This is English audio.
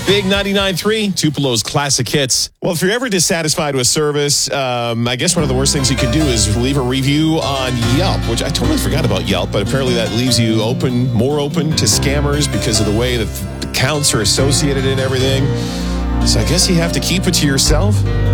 Big 99.3, Tupelo's classic hits. Well, if you're ever dissatisfied with service, I guess one of the worst things you can do is leave a review on Yelp, which I totally forgot about Yelp, but apparently that leaves you more open to scammers because of the way that the accounts are associated and everything. So I guess you have to keep it to yourself.